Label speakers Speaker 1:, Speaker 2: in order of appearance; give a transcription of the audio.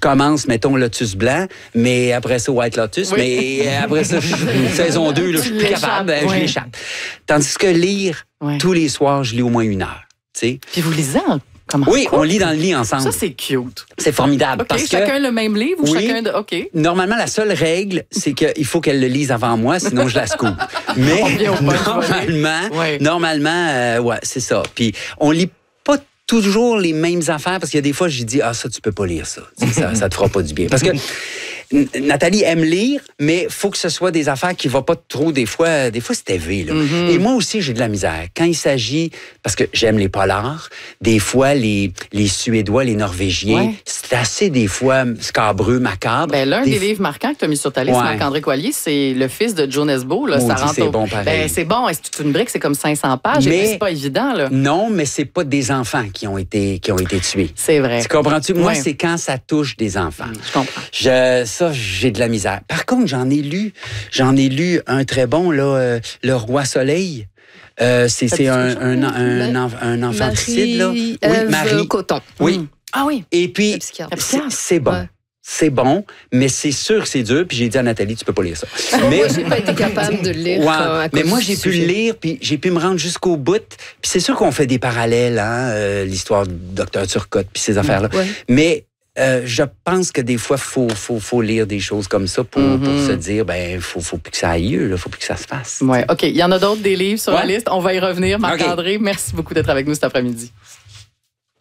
Speaker 1: commence, mettons, Lotus Blanc, mais après ça, White Lotus, mais après ça, saison 2, là, je suis plus capable, je l'échappe. Tandis que lire, tous les soirs, je lis au moins 1 heure. T'sais.
Speaker 2: Puis vous lisez comment?
Speaker 1: Oui, on lit dans le lit ensemble.
Speaker 2: Ça, c'est cute.
Speaker 1: C'est formidable.
Speaker 2: OK,
Speaker 1: parce
Speaker 2: chacun
Speaker 1: que,
Speaker 2: le même livre ou chacun de... OK.
Speaker 1: Normalement, la seule règle, c'est qu'il faut qu'elle le lise avant moi, sinon je la scoop. Mais normalement, ouais, c'est ça. Puis on lit pas toujours les mêmes affaires parce qu'il y a des fois, j'ai dit, ça, tu peux pas lire ça. Ça te fera pas du bien. Parce que Nathalie aime lire, mais il faut que ce soit des affaires qui ne vont pas trop, des fois c'est élevé. Là. Et moi aussi, j'ai de la misère. Quand il s'agit, parce que j'aime les polars, des fois, les Suédois, les Norvégiens, c'est assez, des fois, scabreux, macabre.
Speaker 2: Ben, l'un des livres marquants que tu as mis sur ta liste, Marc-André Coallier, c'est Le Fils de Joe Nesbo. Là, ça rentre
Speaker 1: c'est bon, pareil.
Speaker 2: C'est bon. C'est toute une brique, c'est comme 500 pages. Mais c'est pas évident. Là.
Speaker 1: Non, mais c'est pas des enfants qui ont été tués.
Speaker 2: C'est vrai.
Speaker 1: Tu comprends-tu? Moi, c'est quand ça touche des enfants.
Speaker 2: Je comprends.
Speaker 1: Ça, j'ai de la misère. Par contre, j'en ai lu un très bon, là, Le Roi Soleil. C'est un infanticide, là. Oui, Marie
Speaker 3: Coton.
Speaker 1: Oui.
Speaker 2: Ah oui.
Speaker 1: Et puis, c'est bon. Ouais. C'est bon, mais c'est sûr que c'est dur. Puis j'ai dit à Nathalie, tu peux pas lire ça.
Speaker 3: Mais moi, j'ai pas été capable de le lire.
Speaker 1: Mais moi, j'ai pu le lire, puis j'ai pu me rendre jusqu'au bout. Puis c'est sûr qu'on fait des parallèles, l'histoire du Dr Turcotte, puis ces affaires-là. Ouais. Mais je pense que des fois, faut lire des choses comme ça pour se dire, faut plus que ça aille lieu, faut plus que ça se fasse.
Speaker 2: Oui, OK. Il y en a d'autres, des livres sur la liste. On va y revenir. Marc-André, merci beaucoup d'être avec nous cet après-midi.